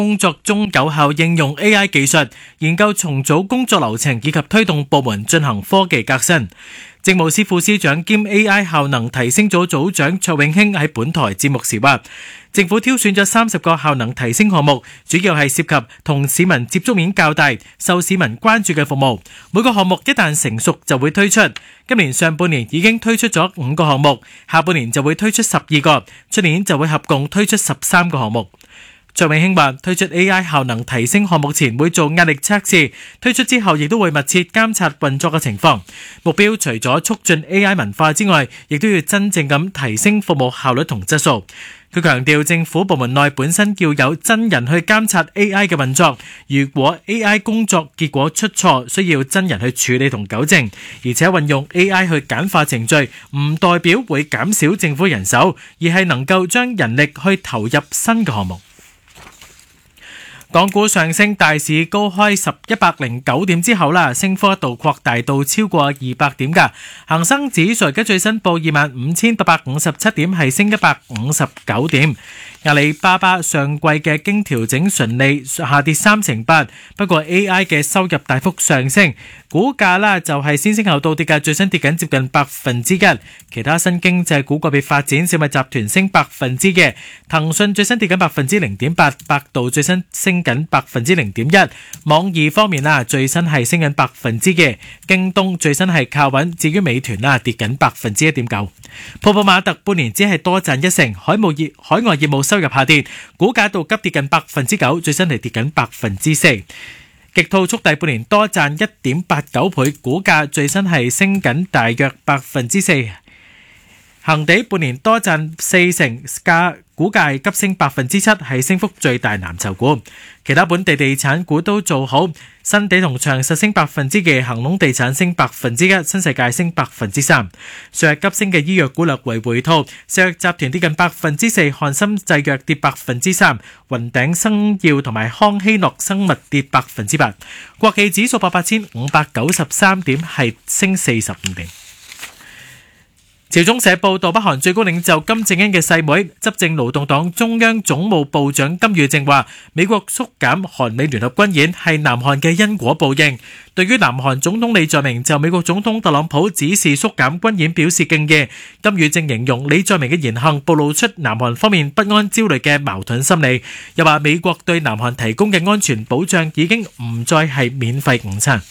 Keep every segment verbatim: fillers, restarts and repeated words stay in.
工作中有效應用 A I 技術，研究重組工作流程以及推動部門進行科技革新。政務司副司長兼 A I 效能提升組組長卓永興喺本台節目時話，政府挑選咗三十個效能提升項目，主要係涉及同市民接觸面較大、受市民關注嘅服務。每個項目一旦成熟就會推出。今年上半年已經推出咗五個項目，下半年就會推出十二個，出年就會合共推出十三個項目。卓永興話，推出 A I 效能提升項目前會做壓力測試，推出之後亦都會密切監察運作嘅情況。目標除咗促進 A I 文化之外，亦都要真正咁提升服務效率同質素。佢強調，政府部門內本身要有真人去監察 A I 嘅運作，如果 A I 工作結果出錯，需要真人去處理同糾正。而且運用 A I 去簡化程序，唔代表會減少政府人手，而係能夠將人力去投入新嘅項目。港股上升，大市高開十一百零九點之後啦，升幅一度擴大到超過二百點㗎。恒生指數嘅最新報二萬五千八百五十七點，係升一百五十九點。阿里巴巴上季嘅經調整純利下跌三成八，不過 A I 嘅收入大幅上升，股價啦就係先升後倒跌嘅，最新跌緊接近百分之一。其他新經濟股個別發展，小米集團升百分之嘅，騰訊最新跌緊百分之零點八，百度最新升緊百分之零點一。網易方面啦，最新係升緊百分之嘅，京東最新係靠穩，至於美團啦跌緊百分之一點九。泡泡瑪特半年只係多賺一成，海務業海外業務收入下跌，股價度急跌近百分之九，最新係跌緊百分之四。極兔速遞半年多賺一點八九倍，股價最新係升緊大約百分之四。恒地半年多賺四成，價股價急升百分之七，係升幅最大藍籌股。其他本地地產股都做好，新地同長實升百分之二，恒隆地產升百分之一，新世界升百分之三。上日急升嘅醫藥股略為回吐，石藥集團跌近百分之四，漢森製藥跌百分之三，雲頂生藥同埋康希諾生物跌百分之八。國企指數報八千五百九十三點，係升四十五點。朝中社報道，北韓最高領袖金正恩嘅細妹、執政勞動黨中央總務部長金與正話，美國縮減韓美聯合軍演係南韓嘅因果報應。對於南韓總統李在明就美國總統特朗普指示縮減軍演表示敬意，金與正形容李在明嘅言行暴露出南韓方面不安焦慮嘅矛盾心理，又話美國對南韓提供嘅安全保障已經唔再係免費午餐。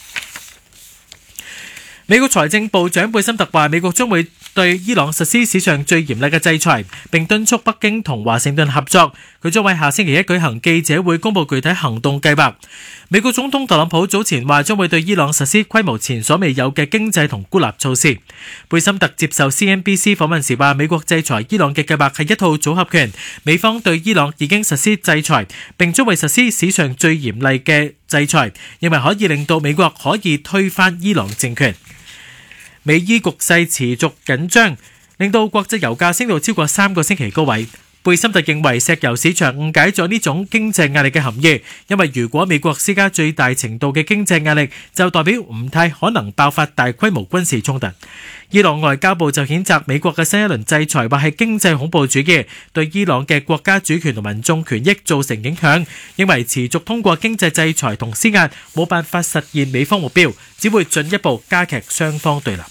美國財政部長貝森特話，美國將會對伊朗實施史上最嚴厲嘅制裁，並敦促北京同華盛頓合作。佢將會下星期一舉行記者會，公布具體行動計劃。美國總統特朗普早前話將會對伊朗實施規模前所未有嘅經濟同孤立措施。貝森特接受 C N B C 訪問時話，美國制裁伊朗嘅計劃係一套組合拳，美方對伊朗已經實施制裁，並將會實施史上最嚴厲嘅制裁，認為可以令到美國可以推翻伊朗政權。美伊局勢持續緊張，令到國際油價升到超過三個星期高位。貝森特認為石油市場誤解咗呢種經濟壓力嘅含義，因為如果美國施加最大程度嘅經濟壓力，就代表唔太可能爆發大規模軍事衝突。伊朗外交部就譴責美國嘅新一輪制裁或係經濟恐怖主義，對伊朗嘅國家主權同民眾權益造成影響，認為持續通過經濟制裁同施壓冇辦法實現美方目標，只會進一步加劇雙方對立。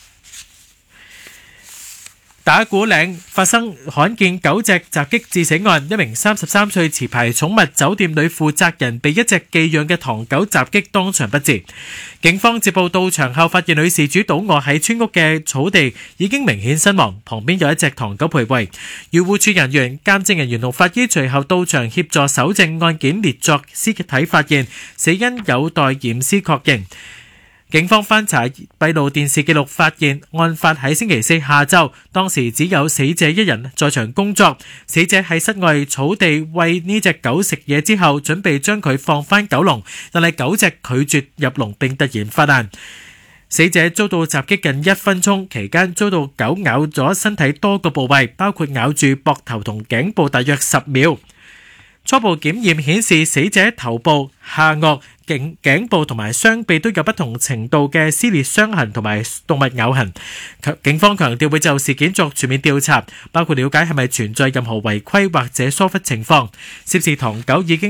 打鼓嶺發生罕見狗隻襲擊致死案，一名三十三歲持牌寵物酒店女負責人被一隻寄養嘅唐狗襲擊，當場不治。警方接報到場後，發現女事主倒卧喺村屋嘅草地，已經明顯身亡，旁邊有一隻唐狗陪位。漁護署人員、鑑證人員同法醫隨後到場協助搜證，案件列作屍體發現，死因有待驗屍確認。警方翻查閉路電視記錄，發現案發喺星期四下晝，當時只有死者一人在場工作。死者喺室外草地餵呢隻狗食嘢之後，準備將佢放返狗籠，但係狗隻拒絕入籠並突然發難。死者遭到襲擊近一分鐘，期間遭到狗咬咗身體多個部位，包括咬住膊頭同頸部大約十秒。初步檢驗顯示，死者頭部、下顎、頸頸部同埋雙臂都有不同程度嘅撕裂傷痕同埋動物咬痕。警方強調會就事件作全面調查，包括了解係咪存在任何違規或者疏忽情況。涉事唐狗已經